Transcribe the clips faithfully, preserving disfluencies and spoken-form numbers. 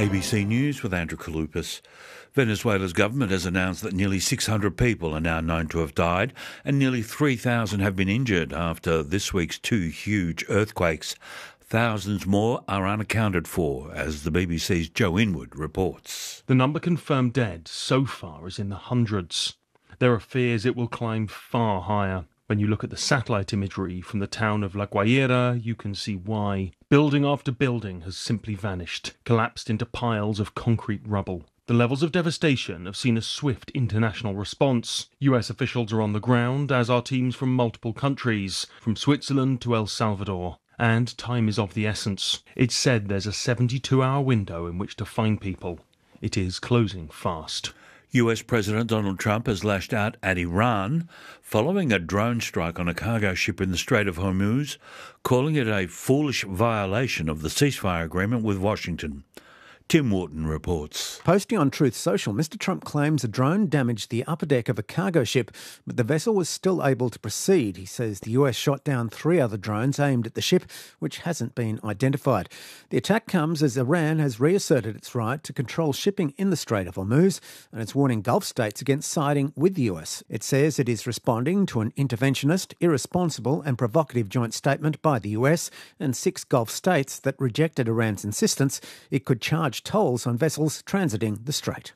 A B C News with Andrew Kalupas. Venezuela's government has announced that nearly six hundred people are now known to have died and nearly three thousand have been injured after this week's two huge earthquakes. Thousands more are unaccounted for, as the B B C's Joe Inwood reports. The number confirmed dead so far is in the hundreds. There are fears it will climb far higher. When you look at the satellite imagery from the town of La Guaira, you can see why. Building after building has simply vanished, collapsed into piles of concrete rubble. The levels of devastation have seen a swift international response. U S officials are on the ground, as are teams from multiple countries, from Switzerland to El Salvador. And time is of the essence. It's said there's a seventy-two hour window in which to find people. It is closing fast. U S President Donald Trump has lashed out at Iran following a drone strike on a cargo ship in the Strait of Hormuz, calling it a foolish violation of the ceasefire agreement with Washington. Tim Wharton reports. Posting on Truth Social, Mister Trump claims a drone damaged the upper deck of a cargo ship, but the vessel was still able to proceed. He says the U S shot down three other drones aimed at the ship, which hasn't been identified. The attack comes as Iran has reasserted its right to control shipping in the Strait of Hormuz, and it's warning Gulf states against siding with the U S. It says it is responding to an interventionist, irresponsible and provocative joint statement by the U S and six Gulf states that rejected Iran's insistence it could charge tolls on vessels transiting the strait.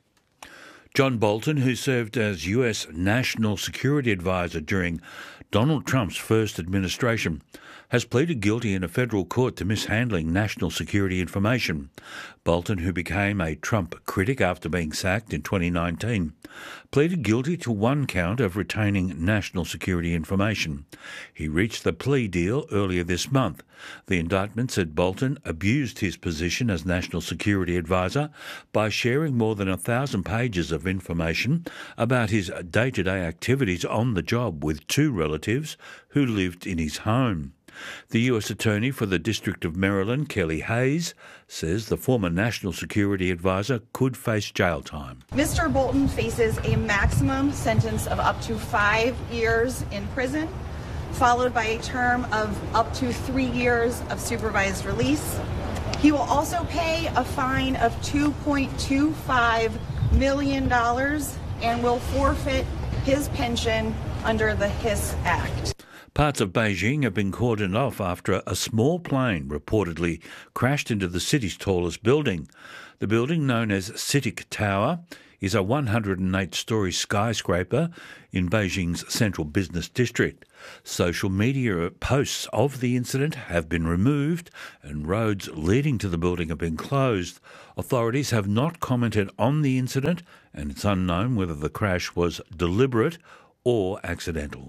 John Bolton, who served as U S National Security Advisor during Donald Trump's first administration, has pleaded guilty in a federal court to mishandling national security information. Bolton, who became a Trump critic after being sacked in twenty nineteen, pleaded guilty to one count of retaining national security information. He reached the plea deal earlier this month. The indictment said Bolton abused his position as National Security Advisor by sharing more than a thousand pages of information about his day-to-day activities on the job with two relatives who lived in his home. The U S Attorney for the District of Maryland, Kelly Hayes, says the former National Security Advisor could face jail time. Mister Bolton faces a maximum sentence of up to five years in prison, followed by a term of up to three years of supervised release. He will also pay a fine of two point two five million dollars and will forfeit his pension under the Hiss Act. Parts of Beijing have been cordoned off after a small plane reportedly crashed into the city's tallest building. The building, known as CITIC Tower, is a one hundred eight storey skyscraper in Beijing's central business district. Social media posts of the incident have been removed and roads leading to the building have been closed. Authorities have not commented on the incident, and it's unknown whether the crash was deliberate or accidental.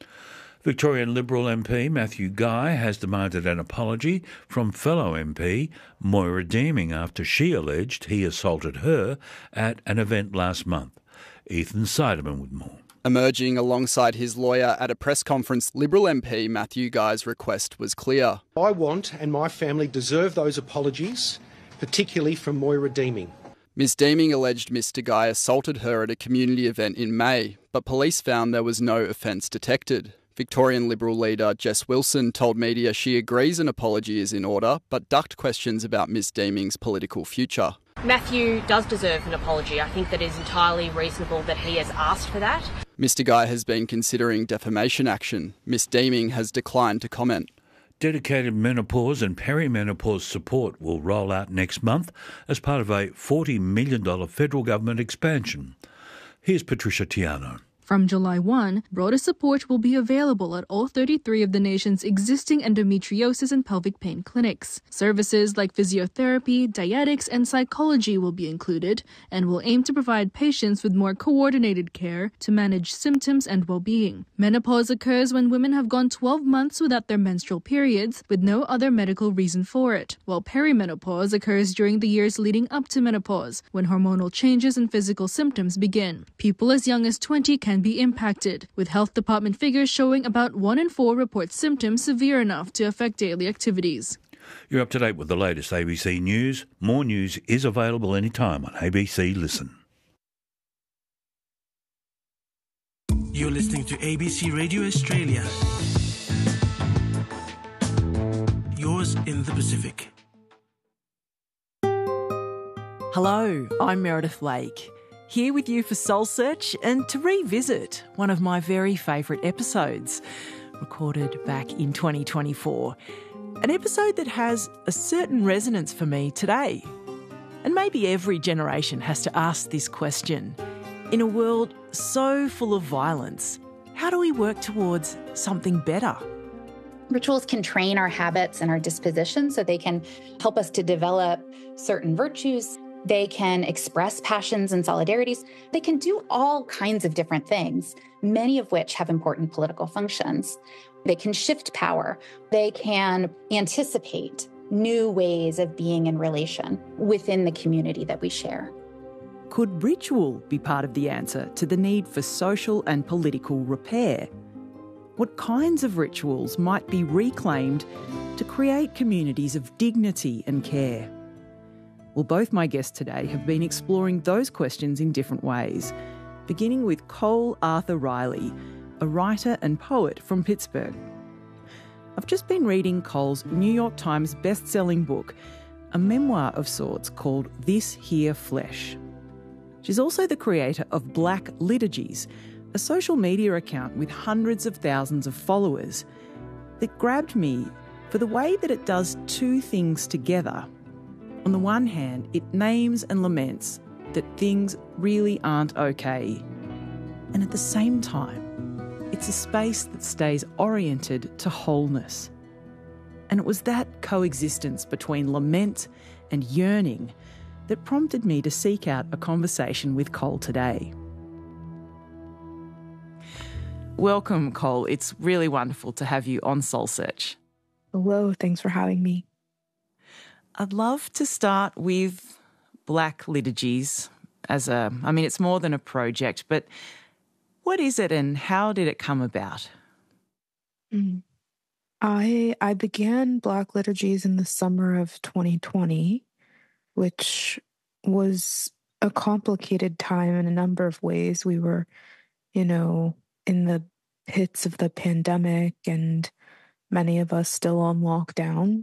Victorian Liberal M P Matthew Guy has demanded an apology from fellow M P Moira Deeming after she alleged he assaulted her at an event last month. Ethan Seidemann with more. Emerging alongside his lawyer at a press conference, Liberal M P Matthew Guy's request was clear. I want and my family deserve those apologies, particularly from Moira Deeming. Miss Deeming alleged Mister Guy assaulted her at a community event in May, but police found there was no offence detected. Victorian Liberal leader Jess Wilson told media she agrees an apology is in order, but ducked questions about Miss Deeming's political future. Matthew does deserve an apology. I think that is entirely reasonable that he has asked for that. Mister Guy has been considering defamation action. Miss Deeming has declined to comment. Dedicated menopause and perimenopause support will roll out next month as part of a forty million dollars federal government expansion. Here's Patricia Tiano. From July first, broader support will be available at all thirty-three of the nation's existing endometriosis and pelvic pain clinics. Services like physiotherapy, dietetics, and psychology will be included and will aim to provide patients with more coordinated care to manage symptoms and well-being. Menopause occurs when women have gone twelve months without their menstrual periods with no other medical reason for it, while perimenopause occurs during the years leading up to menopause, when hormonal changes and physical symptoms begin. People as young as twenty can be impacted, with health department figures showing about one in four report symptoms severe enough to affect daily activities. You're up to date with the latest A B C News. More news is available anytime on A B C Listen. You're listening to A B C Radio Australia. Yours in the Pacific. Hello, I'm Meredith Lake, here with you for Soul Search and to revisit one of my very favourite episodes, recorded back in twenty twenty-four. An episode that has a certain resonance for me today. And maybe every generation has to ask this question. In a world so full of violence, how do we work towards something better? Rituals can train our habits and our disposition so they can help us to develop certain virtues. They can express passions and solidarities. They can do all kinds of different things, many of which have important political functions. They can shift power. They can anticipate new ways of being in relation within the community that we share. Could ritual be part of the answer to the need for social and political repair? What kinds of rituals might be reclaimed to create communities of dignity and care? Well, both my guests today have been exploring those questions in different ways, beginning with Cole Arthur Riley, a writer and poet from Pittsburgh. I've just been reading Cole's New York Times best-selling book, a memoir of sorts called This Here Flesh. She's also the creator of Black Liturgies, a social media account with hundreds of thousands of followers that grabbed me for the way that it does two things together. On the one hand, it names and laments that things really aren't okay. And at the same time, it's a space that stays oriented to wholeness. And it was that coexistence between lament and yearning that prompted me to seek out a conversation with Cole today. Welcome, Cole. It's really wonderful to have you on Soul Search. Hello, thanks for having me. I'd love to start with Black Liturgies as a, I mean, it's more than a project, but what is it and how did it come about? Mm. I I began Black Liturgies in the summer of twenty twenty, which was a complicated time in a number of ways. We were, you know, in the pits of the pandemic and many of us still on lockdown.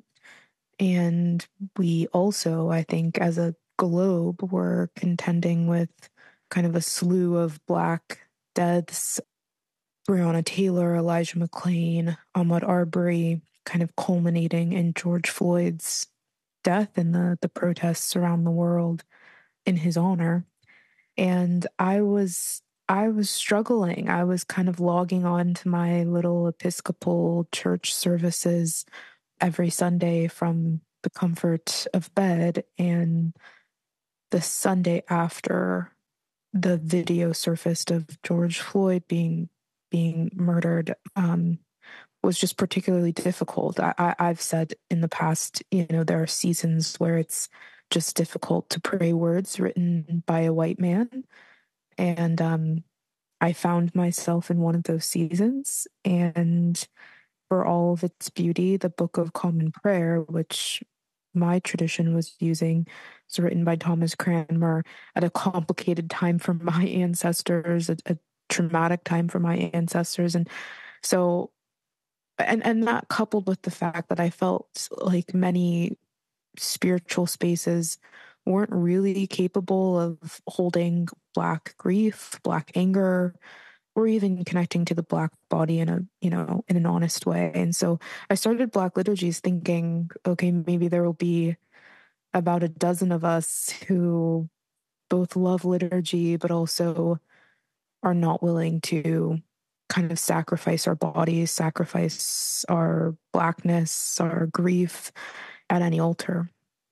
And we also, I think, as a globe, were contending with kind of a slew of Black deaths. Breonna Taylor, Elijah McClain, Ahmaud Arbery, kind of culminating in George Floyd's death and the, the protests around the world in his honor. And I was I was struggling. I was kind of logging on to my little Episcopal church services every Sunday from the comfort of bed. And the Sunday after the video surfaced of George Floyd being being murdered um, was just particularly difficult. I, I, I've said in the past, you know, there are seasons where it's just difficult to pray words written by a white man. And um, I found myself in one of those seasons. And for all of its beauty, the Book of Common Prayer, which my tradition was using, was written by Thomas Cranmer at a complicated time for my ancestors, a, a traumatic time for my ancestors. And so, and, and that coupled with the fact that I felt like many spiritual spaces weren't really capable of holding Black grief, Black anger, or even connecting to the Black body in a, you know, in an honest way. And so I started Black Liturgies thinking, okay, maybe there will be about a dozen of us who both love liturgy, but also are not willing to kind of sacrifice our bodies, sacrifice our Blackness, our grief at any altar.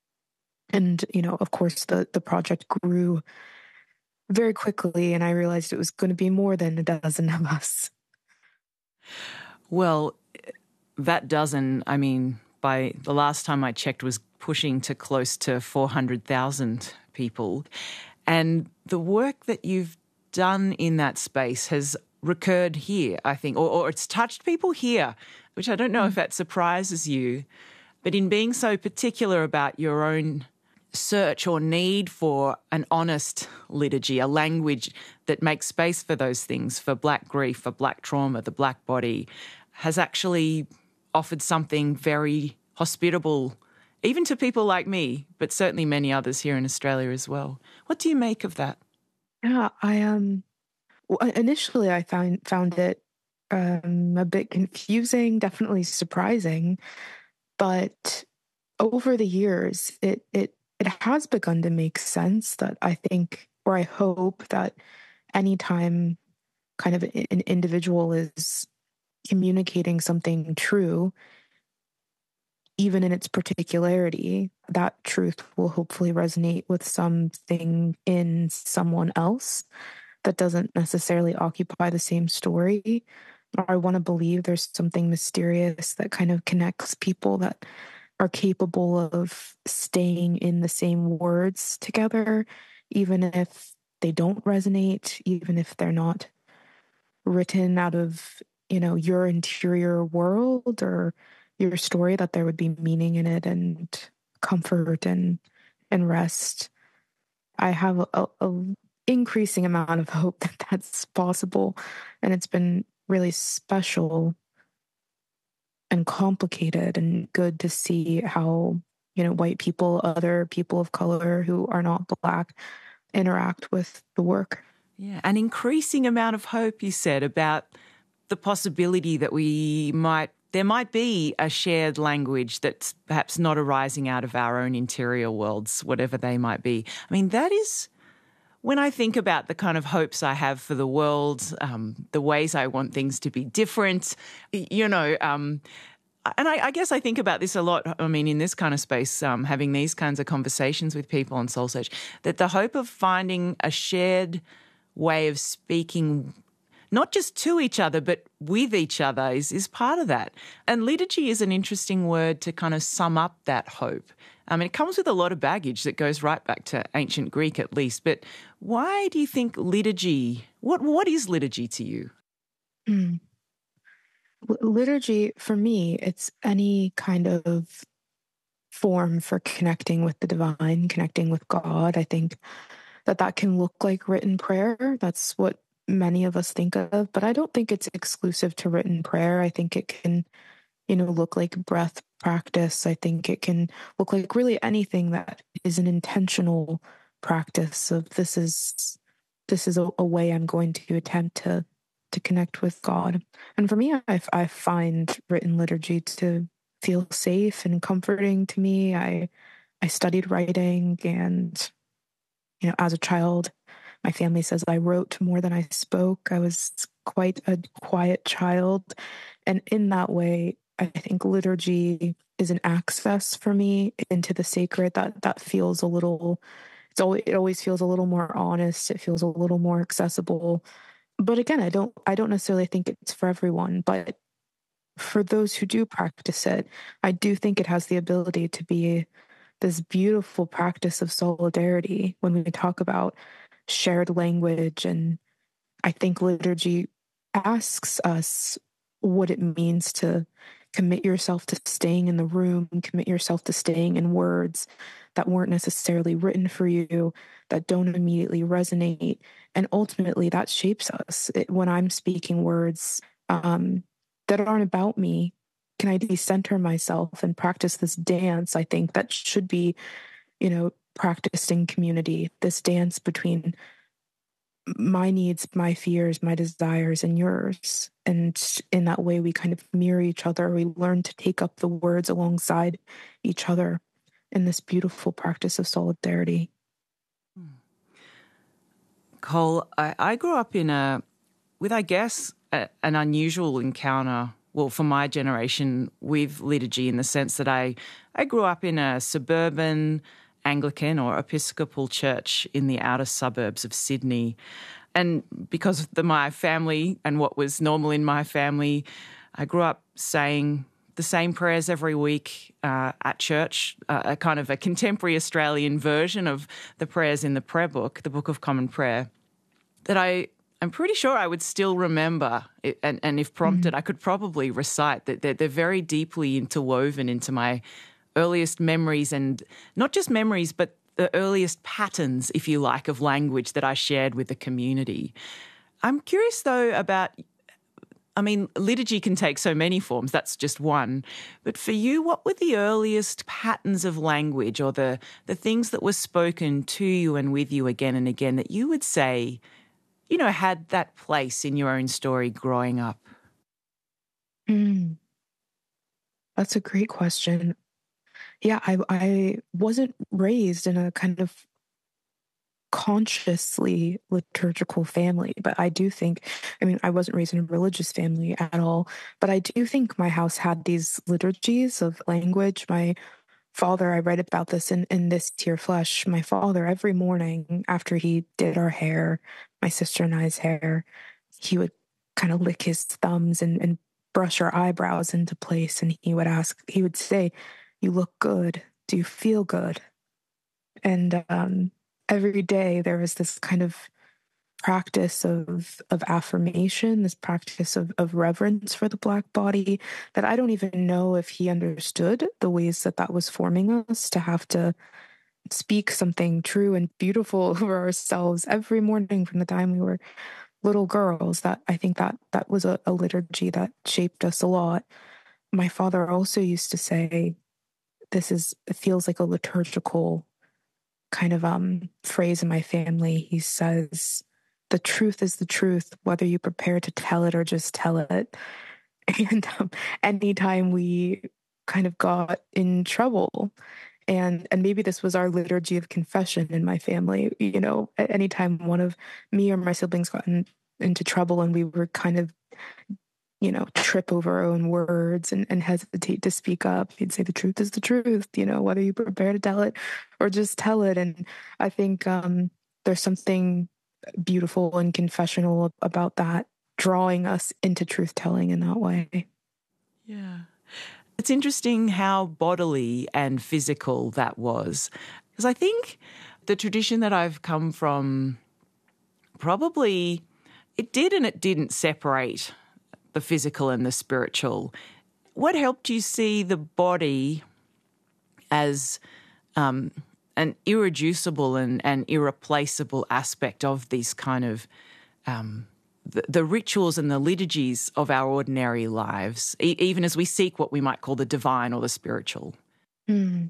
And, you know, of course, the, the project grew very quickly, and I realized it was going to be more than a dozen of us. Well, that dozen, I mean, by the last time I checked, was pushing to close to four hundred thousand people. And the work that you've done in that space has recurred here, I think, or, or it's touched people here, which I don't know if that surprises you. But in being so particular about your own search or need for an honest liturgy, a language that makes space for those things, for Black grief, for Black trauma, the Black body, has actually offered something very hospitable, even to people like me, but certainly many others here in Australia as well. What do you make of that? Yeah, I um well, initially I found found it um, a bit confusing, definitely surprising, but over the years, it it it has begun to make sense. That I think, or I hope that anytime kind of an individual is communicating something true, even in its particularity, that truth will hopefully resonate with something in someone else that doesn't necessarily occupy the same story. Or I want to believe there's something mysterious that kind of connects people that are capable of staying in the same words together, even if they don't resonate, even if they're not written out of, you know, your interior world or your story, that there would be meaning in it and comfort and and rest. I have a, a increasing amount of hope that that's possible, and it's been really special and complicated and good to see how, you know, white people, other people of color who are not Black, interact with the work. Yeah, an increasing amount of hope, you said, about the possibility that we might, there might be a shared language that's perhaps not arising out of our own interior worlds, whatever they might be. I mean, that is, when I think about the kind of hopes I have for the world, um, the ways I want things to be different, you know, um, and I, I guess I think about this a lot, I mean, in this kind of space, um, having these kinds of conversations with people on Soul Search, that the hope of finding a shared way of speaking, not just to each other, but with each other is, is part of that. And liturgy is an interesting word to kind of sum up that hope. I mean, it comes with a lot of baggage that goes right back to ancient Greek at least. But why do you think liturgy, what what is liturgy to you? Mm. Liturgy, for me, it's any kind of form for connecting with the divine, connecting with God. I think that that can look like written prayer. That's what many of us think of, but I don't think it's exclusive to written prayer. I think it can, you know, look like breath practice. I think it can look like really anything that is an intentional practice of this is this is a, a way I'm going to attempt to to connect with God. And for me, I, I find written liturgy to feel safe and comforting to me. I I studied writing, and you know, as a child, my family says I wrote more than I spoke. I was quite a quiet child, and in that way, I think liturgy is an access for me into the sacred that that feels a little, it's always, it always feels a little more honest. It feels a little more accessible. But again, I don't I don't necessarily think it's for everyone, but for those who do practice it, I do think it has the ability to be this beautiful practice of solidarity when we talk about shared language. And I think liturgy asks us what it means to commit yourself to staying in the room, commit yourself to staying in words that weren't necessarily written for you, that don't immediately resonate. And ultimately that shapes us. It, when I'm speaking words um, that aren't about me, can I decenter myself and practice this dance? I think that should be, you know, practiced in community, this dance between my needs, my fears, my desires, and yours. And in that way, we kind of mirror each other. We learn to take up the words alongside each other in this beautiful practice of solidarity. Cole, I, I grew up in a, with, I guess, a, an unusual encounter, well, for my generation, with liturgy, in the sense that I, I grew up in a suburban Anglican or Episcopal church in the outer suburbs of Sydney. And because of the, my family and what was normal in my family, I grew up saying the same prayers every week uh, at church, uh, a kind of a contemporary Australian version of the prayers in the prayer book, the Book of Common Prayer, that I, I'm pretty sure I would still remember. It, and, and if prompted, mm-hmm. I could probably recite that. They're, they're very deeply interwoven into my earliest memories, and not just memories, but the earliest patterns, if you like, of language that I shared with the community. I'm curious, though, about I mean, liturgy can take so many forms. That's just one. But for you, what were the earliest patterns of language or the, the things that were spoken to you and with you again and again that you would say, you know, had that place in your own story growing up? Mm. That's a great question. Yeah, I I wasn't raised in a kind of consciously liturgical family, but I do think, I mean, I wasn't raised in a religious family at all, but I do think my house had these liturgies of language. My father, I read about this in, in This Dear Flesh, my father, every morning after he did our hair, my sister and I's hair, he would kind of lick his thumbs and, and brush our eyebrows into place. And he would ask, he would say, "You look good. Do you feel good?" And um, every day there was this kind of practice of of affirmation, this practice of, of reverence for the Black body that I don't even know if he understood the ways that that was forming us to have to speak something true and beautiful over ourselves every morning from the time we were little girls. That I think that that was a, a liturgy that shaped us a lot. My father also used to say, this is, it feels like a liturgical kind of um, phrase in my family. He says, "The truth is the truth, whether you prepare to tell it or just tell it." And um, anytime we kind of got in trouble, and and maybe this was our liturgy of confession in my family, you know, at any time one of me or my siblings got in, into trouble and we were kind of, you know, trip over our own words and, and hesitate to speak up, he'd say, "The truth is the truth, you know, whether you prepare to tell it or just tell it." And I think um, there's something beautiful and confessional about that, drawing us into truth-telling in that way. Yeah. It's interesting how bodily and physical that was. Because I think the tradition that I've come from probably, it did and it didn't separate the physical and the spiritual. What helped you see the body as um, an irreducible and, and irreplaceable aspect of these kind of um, the, the rituals and the liturgies of our ordinary lives, e- even as we seek what we might call the divine or the spiritual? Mm.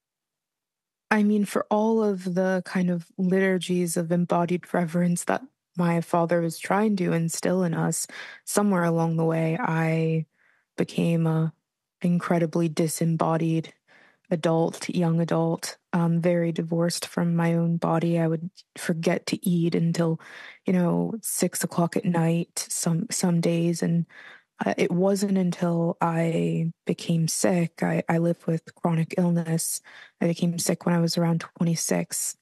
I mean, for all of the kind of liturgies of embodied reverence that my father was trying to instill in us, somewhere along the way, I became a incredibly disembodied adult, young adult, um, very divorced from my own body. I would forget to eat until, you know, six o'clock at night some some days. And uh, it wasn't until I became sick, I, I lived with chronic illness. I became sick when I was around twenty-six.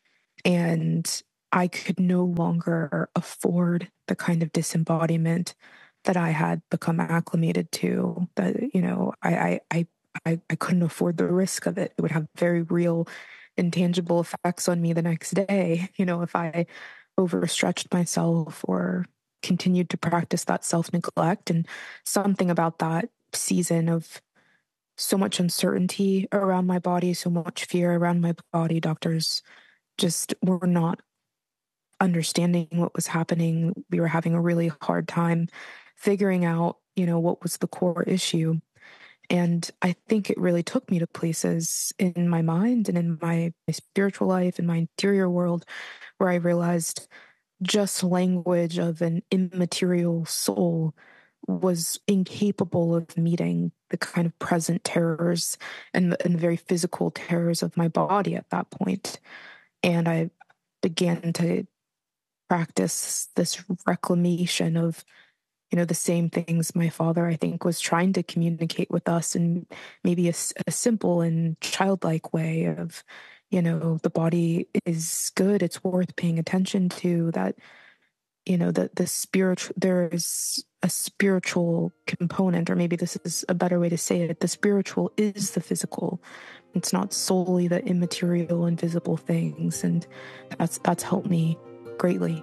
And I could no longer afford the kind of disembodiment that I had become acclimated to. That, you know, I, I, I I, I couldn't afford the risk of it. It would have very real, intangible effects on me the next day, you know, if I overstretched myself or continued to practice that self-neglect. And something about that season of so much uncertainty around my body, so much fear around my body, doctors just were not understanding what was happening. We were having a really hard time figuring out, you know, what was the core issue. And I think it really took me to places in my mind and in my, my spiritual life, in my interior world, where I realized just language of an immaterial soul was incapable of meeting the kind of present terrors and, and the very physical terrors of my body at that point. And I began to practice this reclamation of, you know, the same things my father, I think, was trying to communicate with us in maybe a, a simple and childlike way of, you know, the body is good, it's worth paying attention to, that, you know, that the spiritual, there is a spiritual component, or maybe this is a better way to say it, the spiritual is the physical. It's not solely the immaterial, invisible things. And that's, that's helped me greatly.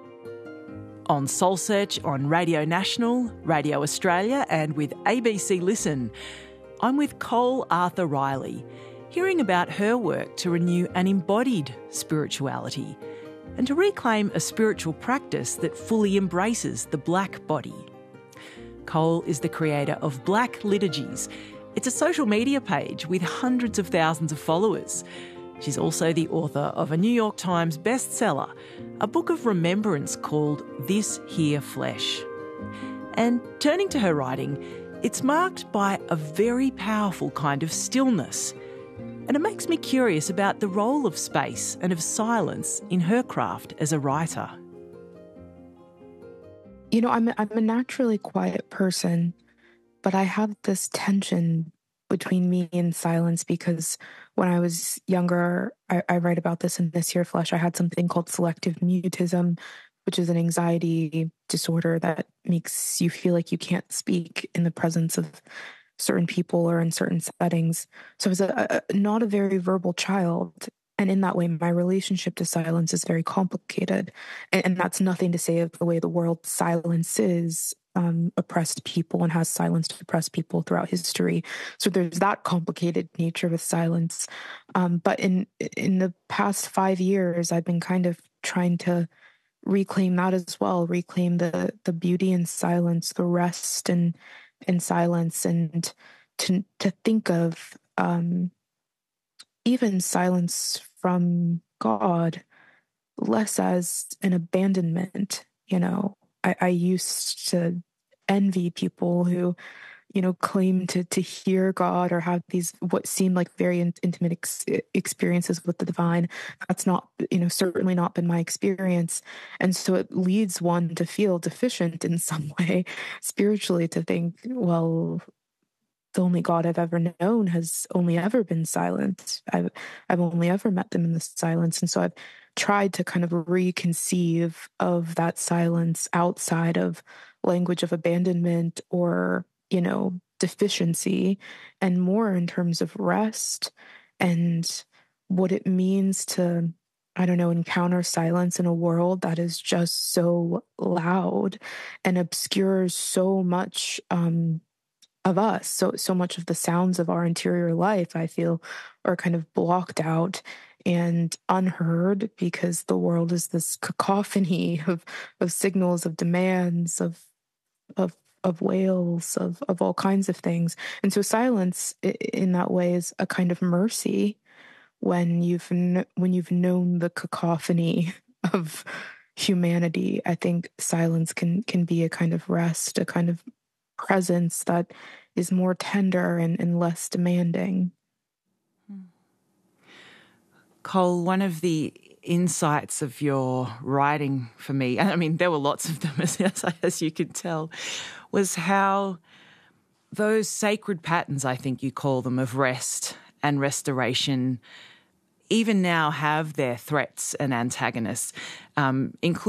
On Soul Search on Radio National, Radio Australia and with A B C Listen, I'm with Cole Arthur Riley, hearing about her work to renew an embodied spirituality and to reclaim a spiritual practice that fully embraces the Black body. Cole is the creator of Black Liturgies. It's a social media page with hundreds of thousands of followers. She's also the author of a New York Times bestseller, a book of remembrance called This Here Flesh. And turning to her writing, it's marked by a very powerful kind of stillness. And it makes me curious about the role of space and of silence in her craft as a writer. You know, I'm a, I'm a naturally quiet person, but I have this tension between me and silence because when I was younger, I, I write about this in This Here Flesh, I had something called selective mutism, which is an anxiety disorder that makes you feel like you can't speak in the presence of certain people or in certain settings. So I was a, a, not a very verbal child. And in that way, my relationship to silence is very complicated. And, and that's nothing to say of the way the world silences um, oppressed people and has silenced oppressed people throughout history. So there's that complicated nature with silence. Um, but in in the past five years, I've been kind of trying to reclaim that as well, reclaim the the beauty in silence, the rest and in silence, and to to think of um, even silence from God less as an abandonment. You know, I, I used to envy people who, you know, claim to to hear God or have these what seemed like very in, intimate ex- experiences with the divine. That's not, you know, certainly not been my experience, and so it leads one to feel deficient in some way spiritually, to think, well, the only God I've ever known has only ever been silent. I've I've only ever met them in the silence, and so I've tried to kind of reconceive of that silence outside of language of abandonment or, you know, deficiency, and more in terms of rest and what it means to, I don't know, encounter silence in a world that is just so loud and obscures so much um, of us. So, so much of the sounds of our interior life, I feel, are kind of blocked out and unheard because the world is this cacophony of, of signals, of demands, of of of wails, of, of all kinds of things. And so silence in that way is a kind of mercy when you've kn- when you've known the cacophony of humanity. I think silence can can be a kind of rest, a kind of presence that is more tender and, and less demanding. Cole, one of the insights of your writing for me, and I mean, there were lots of them, as, as you could tell, was how those sacred patterns, I think you call them, of rest and restoration, even now have their threats and antagonists, um, including